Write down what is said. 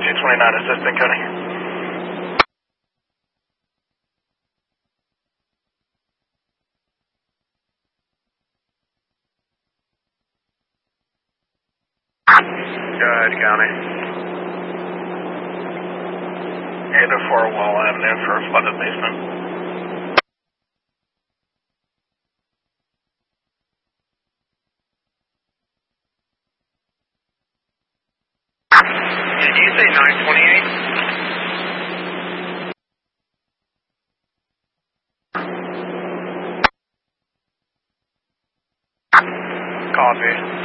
229 assistant, Cody. Good, County. 804 Wall Avenue for a flooded basement. Did you say 928? Copy.